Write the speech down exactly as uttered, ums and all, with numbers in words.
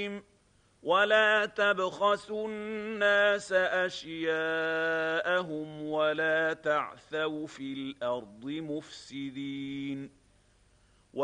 ولا تبخسوا الناس أشياءهم ولا تعثوا في الأرض مفسدين